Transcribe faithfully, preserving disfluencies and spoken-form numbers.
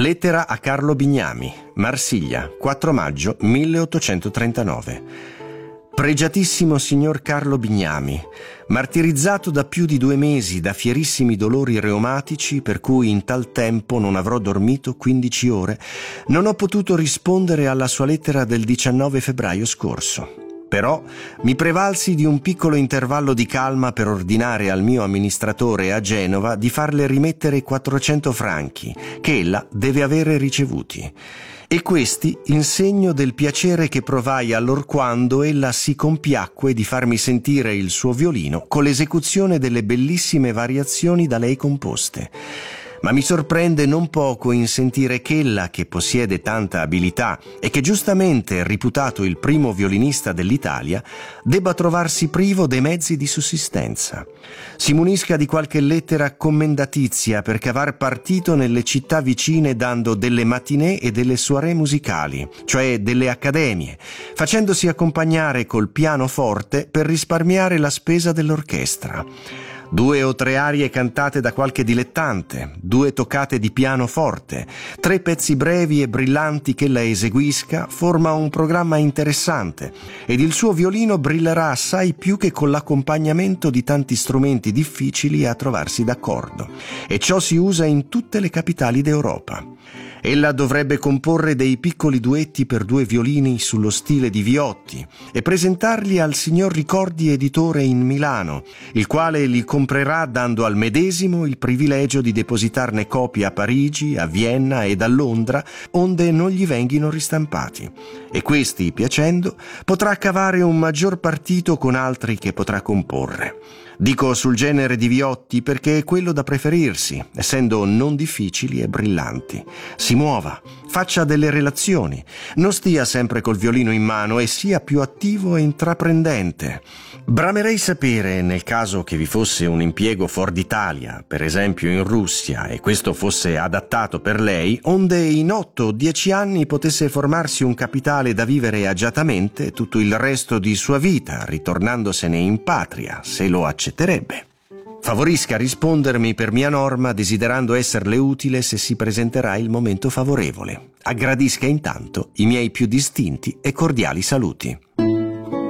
Lettera a Carlo Bignami, Marsiglia, quattro maggio milleottocentotrentanove. Pregiatissimo signor Carlo Bignami, martirizzato da più di due mesi da fierissimi dolori reumatici per cui in tal tempo non avrò dormito quindici ore, non ho potuto rispondere alla sua lettera del diciannove febbraio scorso. Però mi prevalsi di un piccolo intervallo di calma per ordinare al mio amministratore a Genova di farle rimettere quattrocento franchi che ella deve avere ricevuti. E questi in segno del piacere che provai allorquando ella si compiacque di farmi sentire il suo violino con l'esecuzione delle bellissime variazioni da lei composte. Ma mi sorprende non poco in sentire ch'ella, che possiede tanta abilità e che giustamente è riputato il primo violinista dell'Italia, debba trovarsi privo dei mezzi di sussistenza. Si munisca di qualche lettera commendatizia per cavar partito nelle città vicine dando delle matinée e delle soirée musicali, cioè delle accademie, facendosi accompagnare col pianoforte per risparmiare la spesa dell'orchestra. Due o tre arie cantate da qualche dilettante, due toccate di pianoforte, tre pezzi brevi e brillanti che la eseguisca, forma un programma interessante ed il suo violino brillerà assai più che con l'accompagnamento di tanti strumenti difficili a trovarsi d'accordo. E ciò si usa in tutte le capitali d'Europa. Ella dovrebbe comporre dei piccoli duetti per due violini sullo stile di Viotti e presentarli al signor Ricordi editore in Milano, il quale li comprerà dando al medesimo il privilegio di depositarne copie a Parigi, a Vienna ed a Londra, onde non gli venghino ristampati. E questi, piacendo, potrà cavare un maggior partito con altri che potrà comporre. Dico sul genere di Viotti perché è quello da preferirsi, essendo non difficili e brillanti. Si muova, faccia delle relazioni, non stia sempre col violino in mano e sia più attivo e intraprendente. Bramerei sapere, nel caso che vi fosse un impiego fuor d'Italia, per esempio in Russia, e questo fosse adattato per lei, onde in otto o dieci anni potesse formarsi un capitale da vivere agiatamente tutto il resto di sua vita, ritornandosene in patria, se lo accetterebbe. Favorisca rispondermi per mia norma, desiderando esserle utile se si presenterà il momento favorevole. Aggradisca intanto i miei più distinti e cordiali saluti.